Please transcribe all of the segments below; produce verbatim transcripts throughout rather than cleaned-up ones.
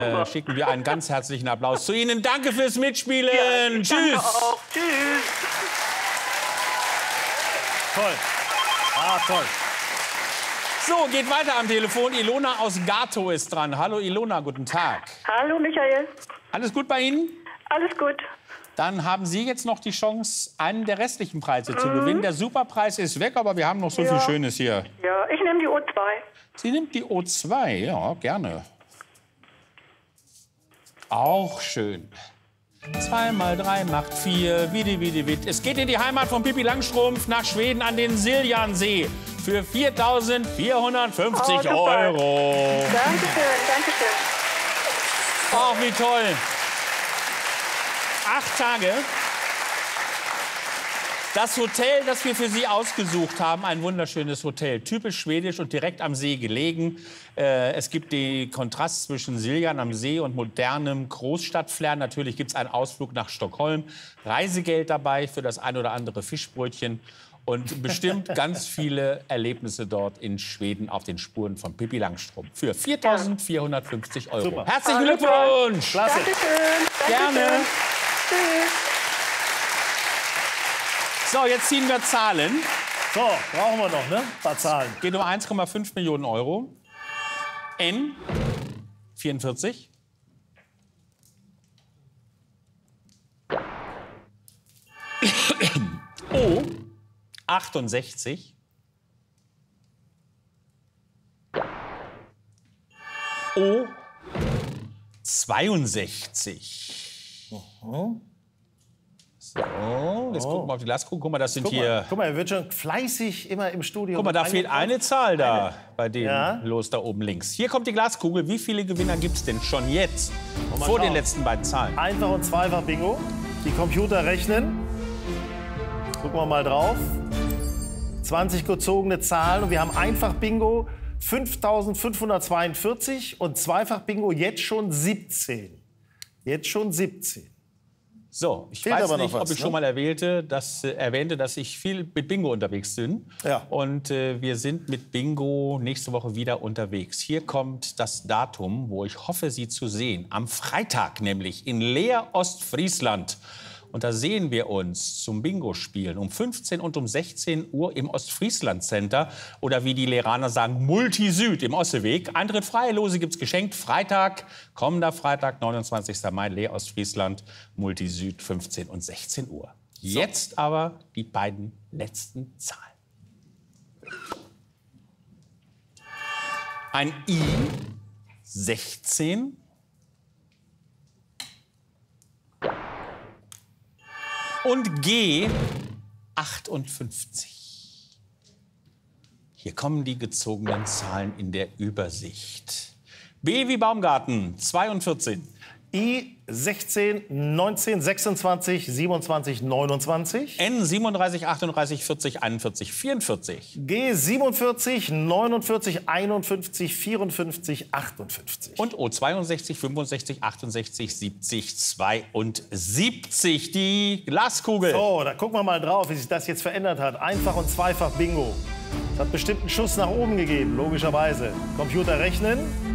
Äh, schicken wir einen ganz herzlichen Applaus zu Ihnen. Danke fürs Mitspielen. Ja, Tschüss. Danke auch. Tschüss. Toll. Ah, toll. So, geht weiter am Telefon. Ilona aus Gatow ist dran. Hallo Ilona, guten Tag. Hallo Michael. Alles gut bei Ihnen? Alles gut. Dann haben Sie jetzt noch die Chance, einen der restlichen Preise zu gewinnen. Der Superpreis ist weg, aber wir haben noch so Ja. viel Schönes hier. Ja, ich nehme die O zwei. Sie nimmt die O zwei, ja, gerne. Auch schön. Zwei mal drei macht vier, Vidi, Vidi, Vidi. Es geht in die Heimat von Pippi Langstrumpf nach Schweden an den Siljansee für viertausendvierhundertfünfzig Oh, super. Euro. Dankeschön, Dankeschön. Ach, wie toll. Acht Tage. Das Hotel, das wir für Sie ausgesucht haben, ein wunderschönes Hotel, typisch schwedisch und direkt am See gelegen. Äh, es gibt den Kontrast zwischen Siljan am See und modernem Großstadtflair. Natürlich gibt es einen Ausflug nach Stockholm, Reisegeld dabei für das ein oder andere Fischbrötchen und bestimmt ganz viele Erlebnisse dort in Schweden auf den Spuren von Pippi Langstrumpf für viertausendvierhundertfünfzig Euro. Super. Herzlichen Alles Glückwunsch! Klasse. Dankeschön. Gerne. Dankeschön. Tschüss. So, jetzt ziehen wir Zahlen. So, brauchen wir noch, ne? Ein paar Zahlen. Geht um eins Komma fünf Millionen Euro. N vierundvierzig. O achtundsechzig. O zweiundsechzig. So, jetzt gucken wir auf die Glaskugel. Guck mal, das sind Guck hier. mal, guck mal, er wird schon fleißig immer im Studio. Guck mal, da fehlt eine Zahl da bei dem Ja. Los da oben links. Hier kommt die Glaskugel. Wie viele Gewinner gibt es denn schon jetzt? mal Vor den schauen. letzten beiden Zahlen. Einfach und zweifach Bingo. Die Computer rechnen. Gucken wir mal drauf. zwanzig gezogene Zahlen und wir haben einfach Bingo fünftausendfünfhundertzweiundvierzig und zweifach Bingo jetzt schon siebzehn. Jetzt schon siebzehn. So, ich Fehlt weiß aber noch nicht, was, ob ich ne? schon mal erwähnte, dass, äh, erwähnte, dass ich viel mit Bingo unterwegs bin. Ja. Und äh, wir sind mit Bingo nächste Woche wieder unterwegs. Hier kommt das Datum, wo ich hoffe, Sie zu sehen. Am Freitag nämlich in Leer, Ostfriesland. Und da sehen wir uns zum Bingo-Spielen um fünfzehn und um sechzehn Uhr im Ostfriesland-Center. Oder wie die Lehraner sagen, Multisüd im Osseweg. Eintritt frei, Lose gibt's geschenkt. Freitag, kommender Freitag, neunundzwanzigster Mai, Leer, Ostfriesland, Multisüd, fünfzehn und sechzehn Uhr. Jetzt aber die beiden letzten Zahlen. Ein I, sechzehn. Und G achtundfünfzig. Hier kommen die gezogenen Zahlen in der Übersicht. B wie Baumgarten zweiundvierzig. I sechzehn, neunzehn, sechsundzwanzig, siebenundzwanzig, neunundzwanzig. N siebenunddreißig, achtunddreißig, vierzig, einundvierzig, vierundvierzig. G siebenundvierzig, neunundvierzig, einundfünfzig, vierundfünfzig, achtundfünfzig. Und O zweiundsechzig, fünfundsechzig, achtundsechzig, siebzig, zweiundsiebzig. Die Glaskugel. So, da gucken wir mal drauf, wie sich das jetzt verändert hat. Einfach und zweifach Bingo. Es hat bestimmt einen Schuss nach oben gegeben, logischerweise. Computer rechnen.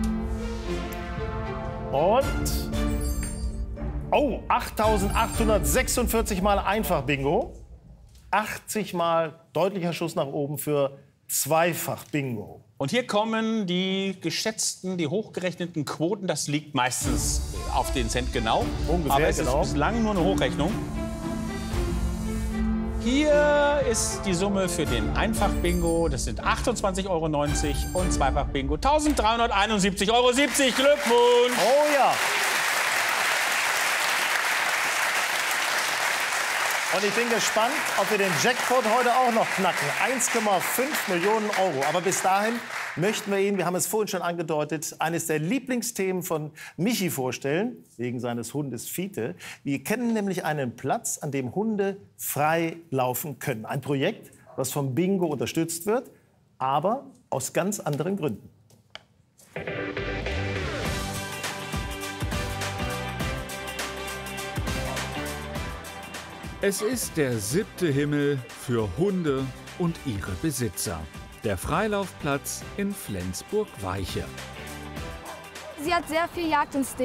Und... Oh, achttausendachthundertsechsundvierzig mal einfach Bingo. achtzig mal deutlicher Schuss nach oben für zweifach Bingo. Und hier kommen die geschätzten, die hochgerechneten Quoten. Das liegt meistens auf den Cent genau. Ungefähr, aber es genau. ist bislang nur eine Hochrechnung. Hier ist die Summe für den Einfach-Bingo. Das sind achtundzwanzig Euro neunzig und Zweifach-Bingo eintausenddreihunderteinundsiebzig Euro siebzig. Glückwunsch! Oh ja. Und ich bin gespannt, ob wir den Jackpot heute auch noch knacken. eins Komma fünf Millionen Euro. Aber bis dahin möchten wir Ihnen, wir haben es vorhin schon angedeutet, eines der Lieblingsthemen von Michi vorstellen, wegen seines Hundes Fiete. Wir kennen nämlich einen Platz, an dem Hunde frei laufen können. Ein Projekt, was vom Bingo unterstützt wird, aber aus ganz anderen Gründen. Es ist der siebte Himmel für Hunde und ihre Besitzer. Der Freilaufplatz in Flensburg-Weiche. sie hat sehr viel Jagdinstinkt.